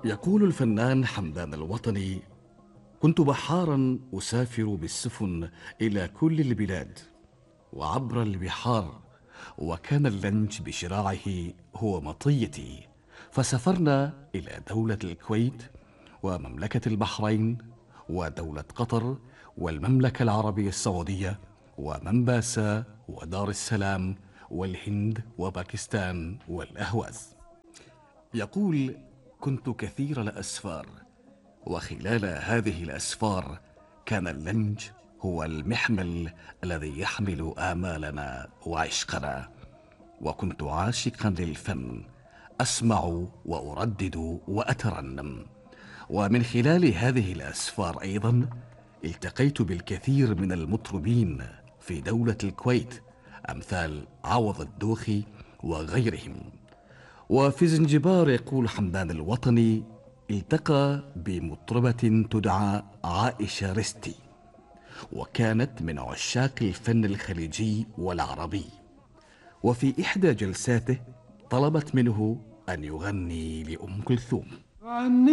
يقول الفنان حمدان الوطني: كنت بحارا أسافر بالسفن إلى كل البلاد وعبر البحار، وكان اللنج بشراعه هو مطيتي. فسافرنا إلى دولة الكويت ومملكة البحرين ودولة قطر والمملكة العربية السعودية ومنباسا ودار السلام والهند وباكستان والأهواز. يقول: كنت كثير الأسفار، وخلال هذه الأسفار كان اللنج هو المحمل الذي يحمل آمالنا وعشقنا. وكنت عاشقا للفن، أسمع وأردد وأترنم. ومن خلال هذه الأسفار أيضا التقيت بالكثير من المطربين في دولة الكويت، أمثال عوض الدوخي وغيرهم. وفي زنجبار يقول حمدان الوطني: التقى بمطربة تدعى عائشة رستي، وكانت من عشاق الفن الخليجي والعربي. وفي إحدى جلساته طلبت منه أن يغني لأم كلثوم.